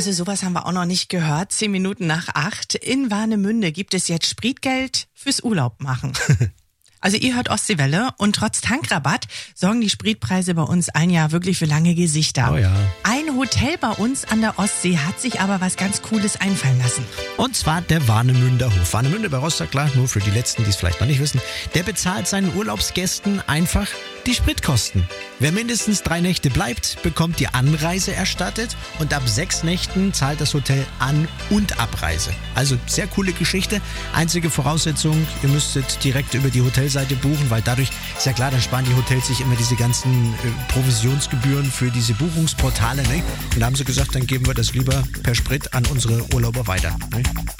Also sowas haben wir auch noch nicht gehört. 10 Minuten nach 8. In Warnemünde gibt es jetzt Spritgeld fürs Urlaub machen. Also ihr hört Ostseewelle und trotz Tankrabatt sorgen die Spritpreise bei uns ein Jahr wirklich für lange Gesichter. Oh ja. Ein Hotel bei uns an der Ostsee hat sich aber was ganz Cooles einfallen lassen. Und zwar der Warnemünder Hof. Warnemünde bei Rostock, klar, nur für die Letzten, die es vielleicht noch nicht wissen. Der bezahlt seinen Urlaubsgästen einfach die Spritkosten. Wer mindestens 3 Nächte bleibt, bekommt die Anreise erstattet und ab 6 Nächten zahlt das Hotel An- und Abreise. Also sehr coole Geschichte. Einzige Voraussetzung, ihr müsstet direkt über die Hotelseite buchen, weil dadurch, ist ja klar, dann sparen die Hotels sich immer diese ganzen Provisionsgebühren für diese Buchungsportale. Ne? Und da haben sie gesagt, dann geben wir das lieber per Sprit an unsere Urlauber weiter. Ne?